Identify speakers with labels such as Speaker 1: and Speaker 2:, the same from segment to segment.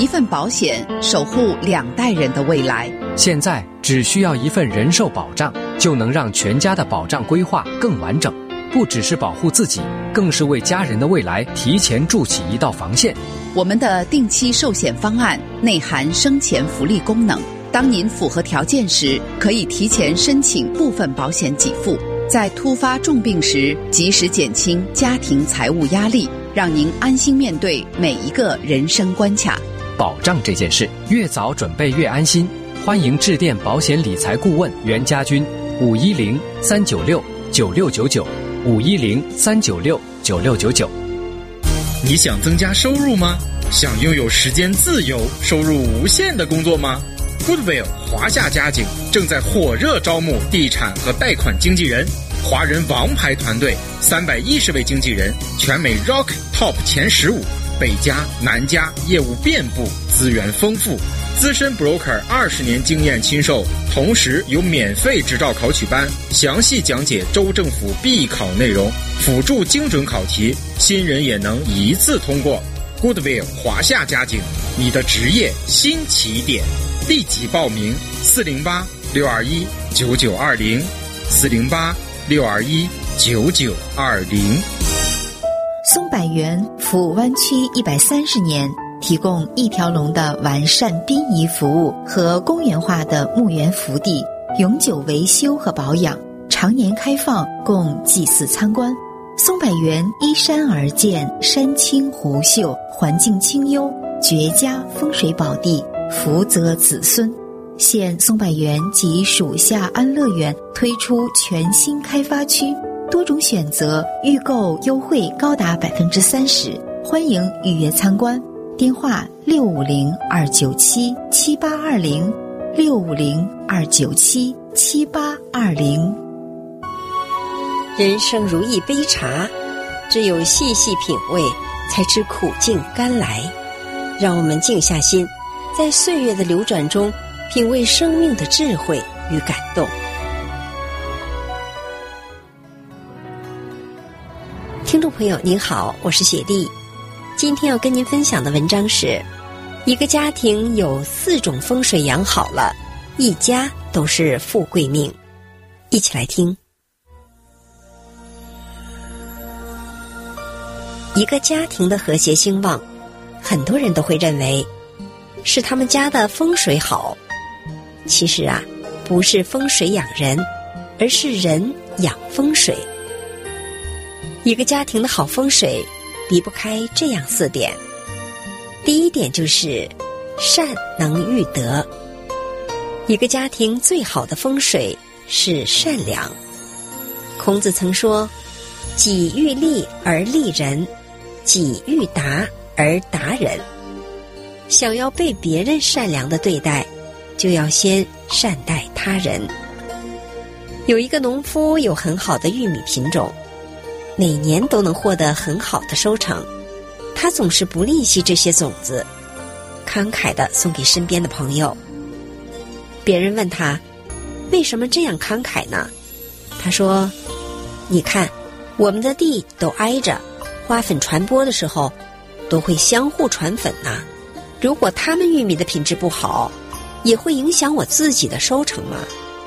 Speaker 1: 一份保险守护2代人的未来。
Speaker 2: 现在只需要一份人寿保障，就能让全家的保障规划更完整，不只是保护自己，更是为家人的未来提前筑起一道防线。
Speaker 1: 我们的定期寿险方案内含生前福利功能，当您符合条件时，可以提前申请部分保险给付，在突发重病时及时减轻家庭财务压力，让您安心面对每一个人生关卡。
Speaker 2: 保障这件事，越早准备越安心。欢迎致电保险理财顾问袁家军，510-396-9699，510-396-9699。
Speaker 3: 你想增加收入吗？想拥有时间自由、收入无限的工作吗？ Goodwill 华夏家景正在火热招募地产和贷款经纪人，华人王牌团队310位经纪人，全美 Rock Top 前15，北加南加，业务遍布，资源丰富，资深 broker 20年经验亲授，同时有免费执照考取班，详细讲解州政府必考内容，辅助精准考题，新人也能一次通过。 Goodwill 华夏家景，你的职业新起点，立即报名408-621-9920 408-621-9920。
Speaker 4: 松柏园服务湾区130年，提供一条龙的完善殡仪服务和公园化的墓园福地，永久维修和保养，常年开放供祭祀参观。松柏园依山而建，山清湖秀，环境清幽，绝佳风水宝地，福泽子孙。现松柏园及属下安乐园推出全新开发区，多种选择，预购优惠高达30%，欢迎预约参观。电话650-297-7820 650-297-7820。
Speaker 5: 人生如一杯茶，只有细细品味，才知苦尽甘来。让我们静下心，在岁月的流转中，品味生命的智慧与感动。听众朋友您好，我是雪莉。今天要跟您分享的文章是：一个家庭有4种风水养好了，一家都是富贵命。一起来听。一个家庭的和谐兴旺，很多人都会认为是他们家的风水好。其实啊，不是风水养人，而是人养风水。一个家庭的好风水离不开这样4点。第一点就是善能育德。一个家庭最好的风水是善良。孔子曾说：己欲立而立人，己欲达而达人。想要被别人善良的对待，就要先善待他人。有一个农夫有很好的玉米品种，每年都能获得很好的收成，他总是不吝惜这些种子，慷慨地送给身边的朋友。别人问他为什么这样慷慨呢？他说：你看，我们的地都挨着，花粉传播的时候都会相互传粉呐。如果他们玉米的品质不好，也会影响我自己的收成吗？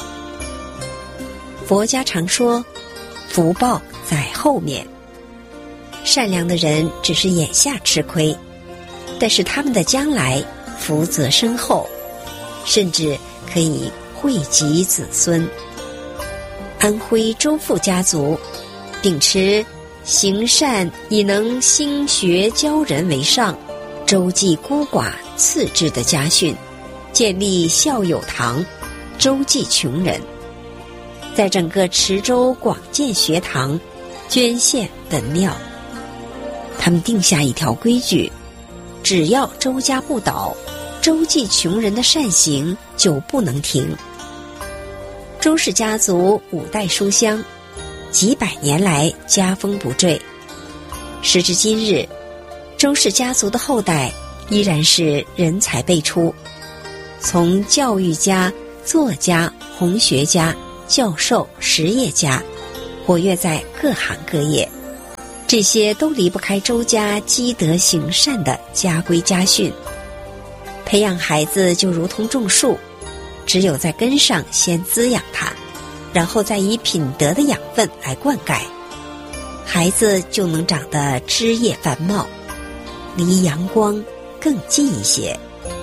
Speaker 5: 佛家常说，福报在后面。善良的人只是眼下吃亏，但是他们的将来福泽深厚，甚至可以惠及子孙。安徽周父家族秉持行善以能兴学教人为上，周济孤寡次之的家训，建立孝友堂，周济穷人。在整个池州广建学堂，捐献文庙。他们定下一条规矩，只要周家不倒，周济穷人的善行就不能停。周氏家族5代书香，几百年来家风不坠。时至今日，周氏家族的后代依然是人才辈出，从教育家、作家、红学家、教授、实业家，活跃在各行各业。这些都离不开周家积德行善的家规家训。 培养孩子就如同种树，只有在根上先滋养它，然后再以品德的养分来灌溉，孩子就能长得枝叶繁茂，离阳光更近一些。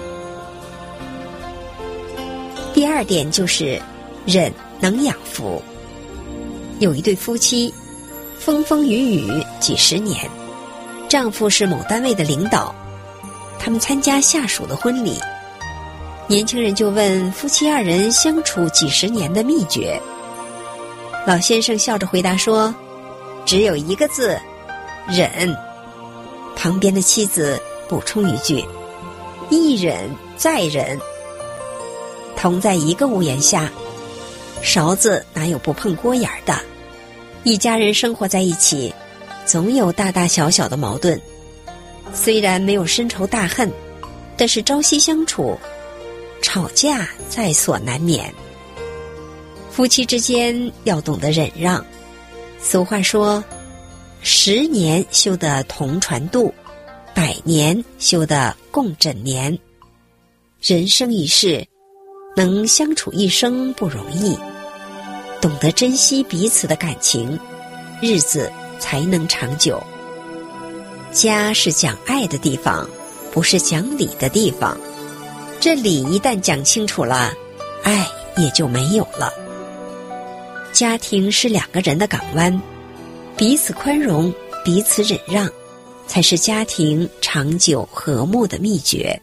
Speaker 5: 第二点就是忍能养福。有一对夫妻，风风雨雨几十年，丈夫是某单位的领导，他们参加下属的婚礼，年轻人就问夫妻二人相处几十年的秘诀。老先生笑着回答说，只有一个字，忍。旁边的妻子补充一句，一忍再忍。同在一个屋檐下，勺子哪有不碰锅沿的？一家人生活在一起，总有大大小小的矛盾，虽然没有深仇大恨，但是朝夕相处，吵架在所难免。夫妻之间要懂得忍让。俗话说，10年修得同船渡，100年修得共枕眠。人生一世，能相处一生不容易，懂得珍惜彼此的感情，日子才能长久。家是讲爱的地方，不是讲理的地方。这理一旦讲清楚了，爱也就没有了。家庭是2个人的港湾，彼此宽容，彼此忍让，才是家庭长久和睦的秘诀。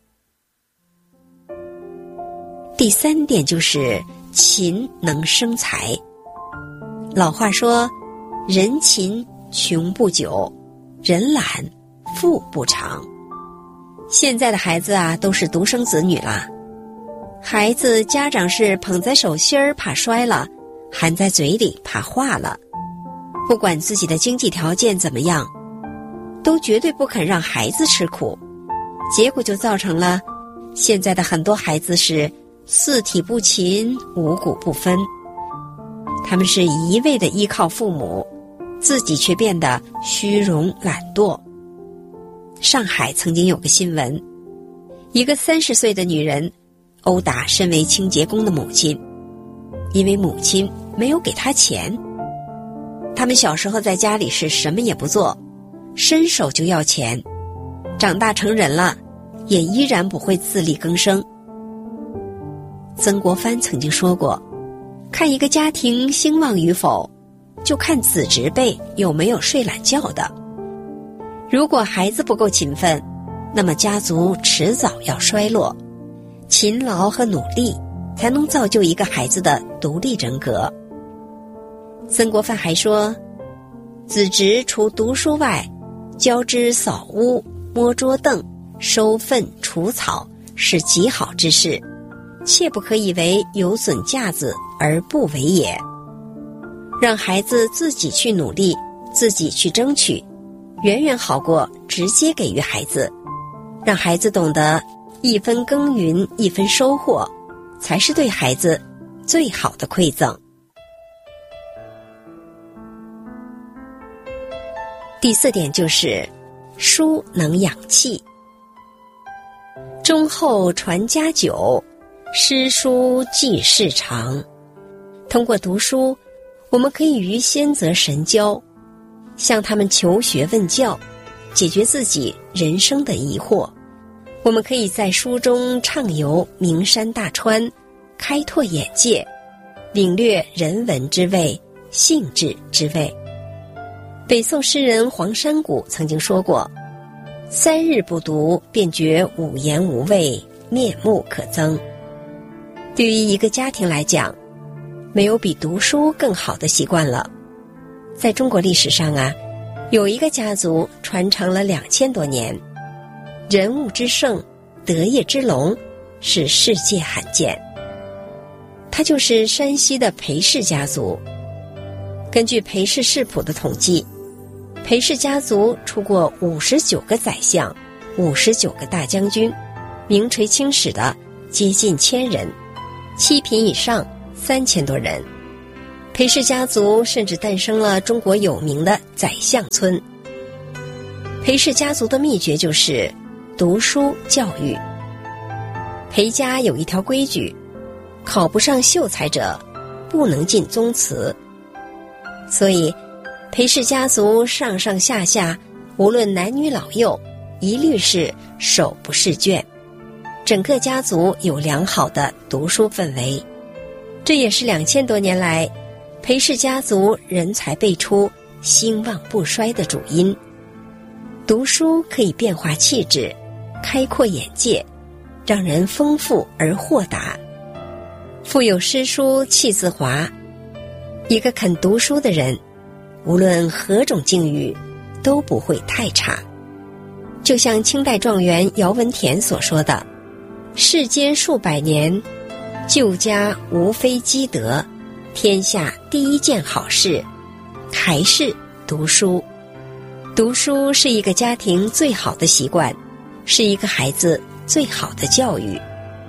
Speaker 5: 第3点就是勤能生财。老话说，人勤穷不久，人懒富不长。现在的孩子啊，都是独生子女啦，孩子家长是捧在手心儿怕摔了，含在嘴里怕化了。不管自己的经济条件怎么样，都绝对不肯让孩子吃苦，结果就造成了现在的很多孩子是四体不勤，五谷不分。他们是一味的依靠父母，自己却变得虚荣懒惰。上海曾经有个新闻，一个30岁的女人殴打身为清洁工的母亲，因为母亲没有给她钱。他们小时候在家里是什么也不做，伸手就要钱，长大成人了，也依然不会自力更生。曾国藩曾经说过，看一个家庭兴旺与否，就看子侄辈有没有睡懒觉的。如果孩子不够勤奋，那么家族迟早要衰落。勤劳和努力才能造就一个孩子的独立人格。曾国藩还说，子侄除读书外，教之扫屋、摸桌凳、收粪除草，是极好之事，切不可以为有损架子而不为也。让孩子自己去努力，自己去争取，远远好过直接给予孩子。让孩子懂得一分耕耘一分收获，才是对孩子最好的馈赠。第4点就是书能养气。忠厚传家久，诗书继世长。通过读书，我们可以与先泽神交，向他们求学问教，解决自己人生的疑惑。我们可以在书中畅游名山大川，开拓眼界，领略人文之味，性质之味。北宋诗人黄山谷曾经说过，3日不读，便觉五言无味，面目可憎。对于一个家庭来讲，没有比读书更好的习惯了。在中国历史上啊，有一个家族传承了2000多年，人物之盛，德业之隆，是世界罕见。他就是山西的裴氏家族。根据裴氏世谱的统计，裴氏家族出过59个宰相，59个大将军，名垂青史的接近1000人，7品以上3000多人。裴氏家族甚至诞生了中国有名的宰相村。裴氏家族的秘诀就是读书教育。 裴家有一条规矩，考不上秀才者不能进宗祠，所以裴氏家族上上下下无论男女老幼一律是手不释卷，整个家族有良好的读书氛围，这也是2000多年来裴氏家族人才辈出兴旺不衰的主因。读书可以变化气质，开阔眼界，让人丰富而豁达。腹有诗书气自华，一个肯读书的人，无论何种境遇都不会太差。就像清代状元姚文田所说的，世间数百年，旧家无非积德，天下第一件好事还是读书。读书是一个家庭最好的习惯，是一个孩子最好的教育。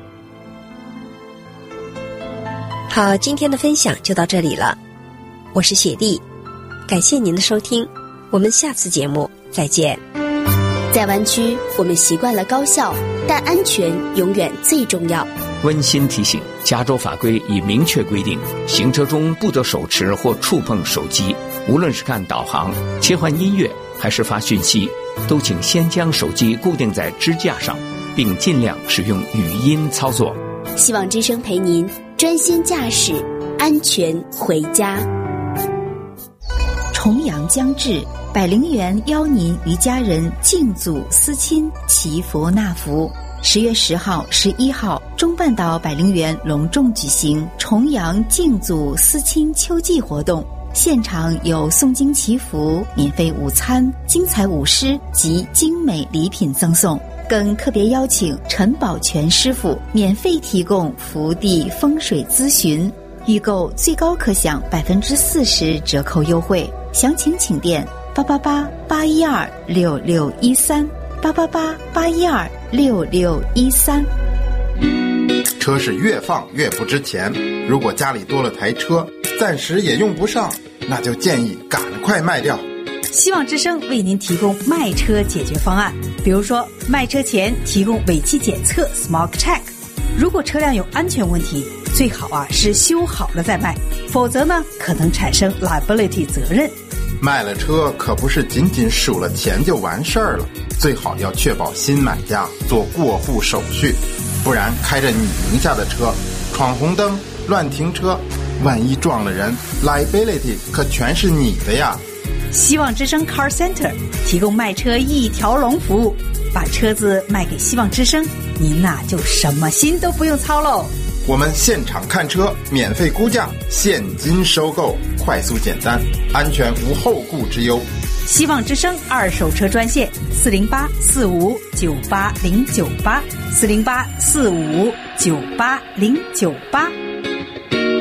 Speaker 5: 好，今天的分享就到这里了，我是雪莉，感谢您的收听，我们下次节目再见。
Speaker 6: 在湾区，我们习惯了高效，但安全永远最重要。
Speaker 7: 温馨提醒：加州法规已明确规定，行车中不得手持或触碰手机，无论是看导航、切换音乐还是发讯息，都请先将手机固定在支架上，并尽量使用语音操作。
Speaker 6: 希望之声陪您专心驾驶，安全回家。
Speaker 4: 重阳将至，百灵园邀您与家人敬祖思亲，祈福纳福。10月10号、11号，中半岛百灵园隆重举行重阳敬祖思亲秋季活动，现场有诵经祈福、免费午餐、精彩舞狮及精美礼品赠送，更特别邀请陈宝全师傅免费提供福地风水咨询，预购最高可享40%折扣优惠。详情请电888-812-6613，888-812-6613。
Speaker 8: 车是越放越不值钱，如果家里多了台车，暂时也用不上，那就建议赶快卖掉。
Speaker 9: 希望之声为您提供卖车解决方案，比如说卖车前提供尾气检测 Smog Check， 如果车辆有安全问题，最好是修好了再卖，否则呢可能产生 liability 责任。
Speaker 8: 卖了车可不是仅仅数了钱就完事儿了，最好要确保新买家做过户手续，不然开着你名下的车闯红灯、乱停车，万一撞了人 liability 可全是你的呀。
Speaker 9: 希望之声 Car Center 提供卖车一条龙服务，把车子卖给希望之声，您就什么心都不用操喽。
Speaker 8: 我们现场看车，免费估价，现金收购，快速简单，安全无后顾之忧。
Speaker 9: 希望之声二手车专线408-4598098，408-4598098。